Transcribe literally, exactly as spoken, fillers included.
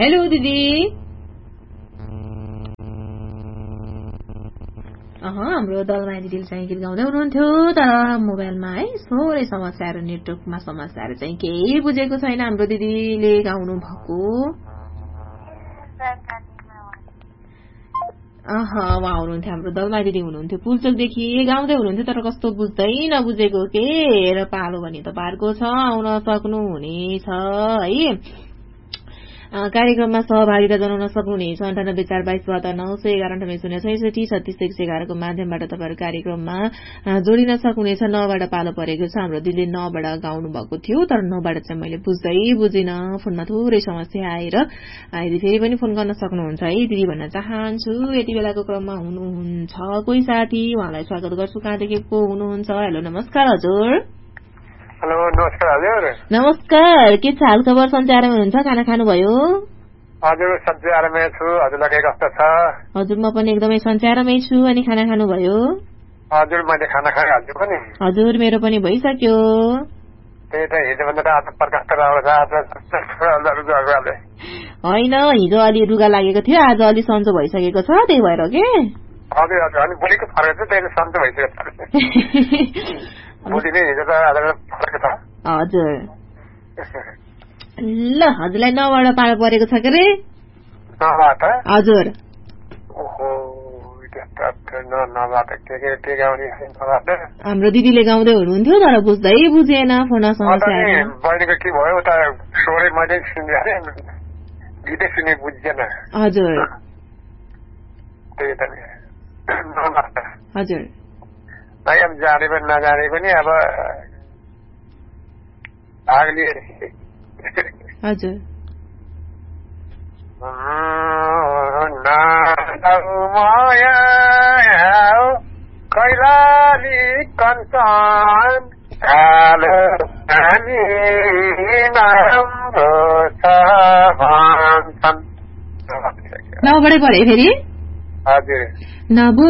hello दिदी अह हाम्रो दलमाया दिदीले चाहिँ गीत गाउँदै हुनुहुन्थ्यो तर मोबाइलमा है थोरै समस्याहरू नेटवर्कमा समस्याहरू चाहिँ केही बुझेको छैन हाम्रो दिदीले गाउनु भएको अह उहाँ हुनुहुन्थ्यो हाम्रो दलमाया दिदी हुनुहुन्थ्यो पुल्चोकदेखि गाउँदै हुनुहुन्थ्यो तर कस्तो बुझ्दै नबुझेको के हेर पालो भने त पार्को छ आउन सक्नुहुनेछ है कार्यक्रममा सहभागिता जनाउन सक्नुहुनेछ अन्ठानब्बे चार बाइस बहत्तर नौ सय एघार अन्ठानब्बे शून्य छैसठी छत्तीस एक सय एघारको माध्यमबाट तपाईँहरू कार्यक्रममा जोडिन सक्नुहुनेछ नबाट पालो परेको छ हाम्रो दिदीले नबाट गाउनु भएको थियो तर नबाट चाहिँ मैले बुझ्दै बुझिन फोनमा थोरै समस्या आएर यदि फेरि पनि फोन गर्न सक्नुहुन्छ है दिदी भन्न चाहन्छु यति बेलाको क्रममा हुनुहुन्छ कोही साथी उहाँलाई स्वागत गर्छु कहाँदेखि को हुनुहुन्छ हेलो नमस्कार हजुर हेलो नमस्कार हजुर नमस्कार के छ हाल खबर सञ्चारमा हुनुहुन्छ खाना खानुभयो हजुर सञ्चारमै छु हजुरलाई कस्तो छ हजुर म पनि एकदमै सञ्चारमै छु अनि खाना खानुभयो हजुर मैले खाना खाएँ हजुर पनि हजुर मेरो पनि भइसक्यो त्यही त हिजोभन्दा आज प्रकाश होइन हिजो अलि रुगा लागेको थियो आज अलि सन्चो भइसकेको छ त्यही भएर के हजुर हजुर अनि भोलिको फरक छ त्यही सन्चो भइसकेको छ भोलि नै हिजो त आज फरक छ हजुर ल हजुरलाई नबाट पालो परेको छ के रे नबाट हजुर ओहो नबाट के के के गाउने नबाट हाम्रो दिदीले गाउँदै हुनुहुन्थ्यो तर बुझ्दै बुझेन फोन समस्या बहिनीको के भयो उता स्वरै मैले सुने गीतै सुने बुझ्दैन हजुर त्यही त नबाट हजुर भाइ अब जाने पनि नजाने पनि अब भाग लिए हजुर माया कैलाली कञ्चन काल नबडै पढे फेरि हजुर नबु